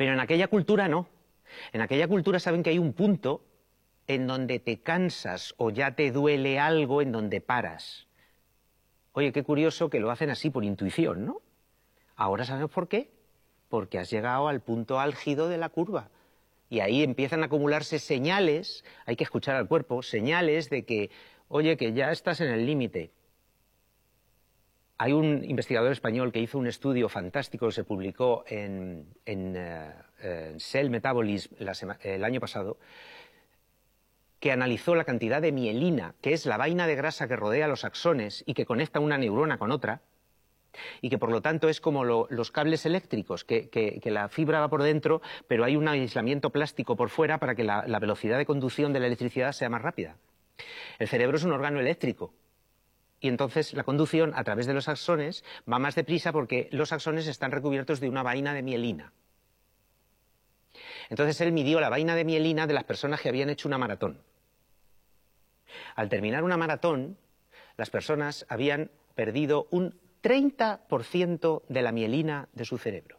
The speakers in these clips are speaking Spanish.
Pero en aquella cultura no. En aquella cultura saben que hay un punto en donde te cansas o ya te duele algo, en donde paras. Oye, qué curioso que lo hacen así por intuición, ¿no? Ahora sabemos por qué. Porque has llegado al punto álgido de la curva. Y ahí empiezan a acumularse señales, hay que escuchar al cuerpo, señales de que, oye, que ya estás en el límite. Hay un investigador español que hizo un estudio fantástico que se publicó en Cell Metabolism el año pasado, que analizó la cantidad de mielina, que es la vaina de grasa que rodea los axones y que conecta una neurona con otra, y que por lo tanto es como los cables eléctricos, que la fibra va por dentro, pero hay un aislamiento plástico por fuera para que la velocidad de conducción de la electricidad sea más rápida. El cerebro es un órgano eléctrico y entonces la conducción a través de los axones va más deprisa porque los axones están recubiertos de una vaina de mielina. Entonces él midió la vaina de mielina de las personas que habían hecho una maratón. Al terminar una maratón, las personas habían perdido un 30% de la mielina de su cerebro.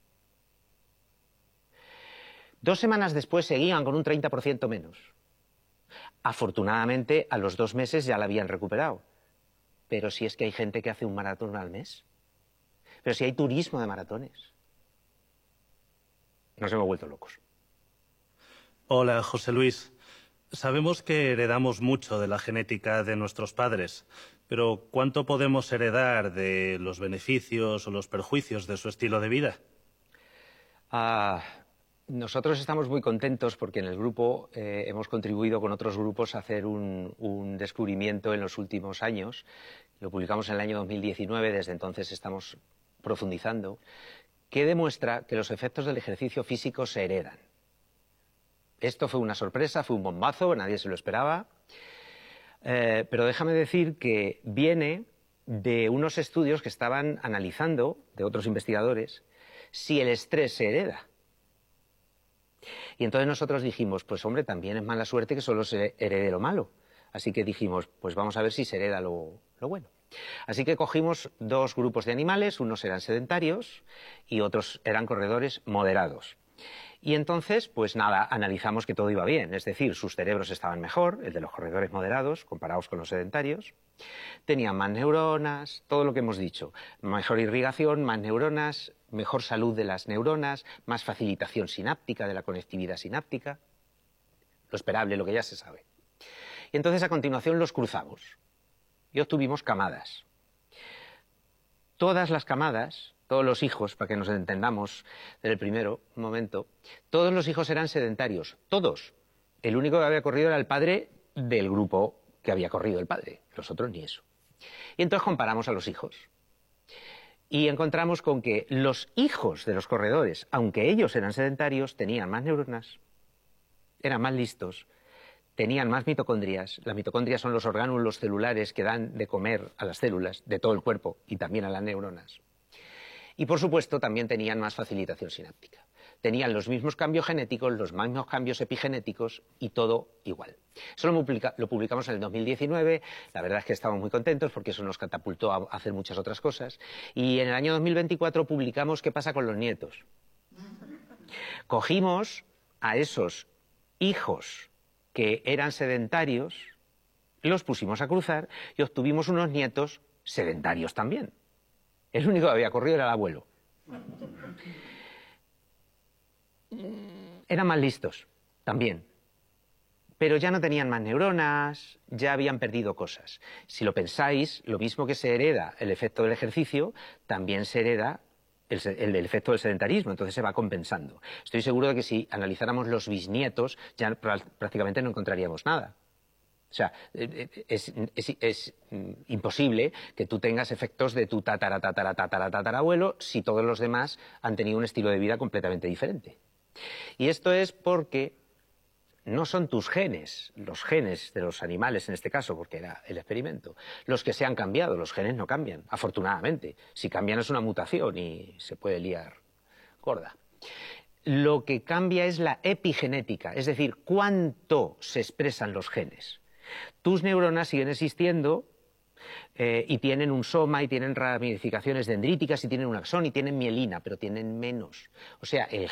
2 semanas después seguían con un 30% menos. Afortunadamente, a los 2 meses ya la habían recuperado. Pero si es que hay gente que hace un maratón al mes. Pero si hay turismo de maratones. Nos hemos vuelto locos. Hola, José Luis. Sabemos que heredamos mucho de la genética de nuestros padres, pero ¿cuánto podemos heredar de los beneficios o los perjuicios de su estilo de vida? Nosotros estamos muy contentos porque en el grupo hemos contribuido con otros grupos a hacer un descubrimiento en los últimos años. Lo publicamos en el año 2019, desde entonces estamos profundizando, que demuestra que los efectos del ejercicio físico se heredan. Esto fue una sorpresa, fue un bombazo, nadie se lo esperaba. Pero déjame decir que viene de unos estudios que estaban analizando, de otros investigadores, si el estrés se hereda. Y entonces nosotros dijimos, pues hombre, también es mala suerte que solo se herede lo malo. Así que dijimos, pues vamos a ver si se hereda lo bueno. Así que cogimos 2 grupos de animales, unos eran sedentarios y otros eran corredores moderados. Y entonces, pues nada, analizamos que todo iba bien, es decir, sus cerebros estaban mejor, el de los corredores moderados, comparados con los sedentarios, tenían más neuronas, todo lo que hemos dicho, mejor irrigación, más neuronas, mejor salud de las neuronas, más facilitación sináptica de la conectividad sináptica, lo esperable, lo que ya se sabe. Y entonces a continuación los cruzamos y obtuvimos camadas. Todas las camadas, todos los hijos, para que nos entendamos del primero momento, todos los hijos eran sedentarios, todos. El único que había corrido era el padre del grupo que había corrido el padre, los otros ni eso. Y entonces comparamos a los hijos. Y encontramos con que los hijos de los corredores, aunque ellos eran sedentarios, tenían más neuronas, eran más listos, tenían más mitocondrias. Las mitocondrias son los orgánulos celulares que dan de comer a las células de todo el cuerpo y también a las neuronas. Y por supuesto también tenían más facilitación sináptica. Tenían los mismos cambios genéticos, los mismos cambios epigenéticos y todo igual. Eso lo publicamos en el 2019, la verdad es que estamos muy contentos porque eso nos catapultó a hacer muchas otras cosas. Y en el año 2024 publicamos qué pasa con los nietos. Cogimos a esos hijos que eran sedentarios, los pusimos a cruzar y obtuvimos unos nietos sedentarios también. El único que había corrido era el abuelo. Eran más listos, también. Pero ya no tenían más neuronas, ya habían perdido cosas. Si lo pensáis, lo mismo que se hereda el efecto del ejercicio, también se hereda el efecto del sedentarismo, entonces se va compensando. Estoy seguro de que si analizáramos los bisnietos, ya prácticamente no encontraríamos nada. O sea, es imposible que tú tengas efectos de tu tatarabuelo si todos los demás han tenido un estilo de vida completamente diferente. Y esto es porque no son tus genes, los genes de los animales en este caso, porque era el experimento, los que se han cambiado, los genes no cambian, afortunadamente. Si cambian es una mutación y se puede liar gorda. Lo que cambia es la epigenética, es decir, cuánto se expresan los genes. Tus neuronas siguen existiendo y tienen un soma y tienen ramificaciones dendríticas y tienen un axón y tienen mielina, pero tienen menos. O sea, el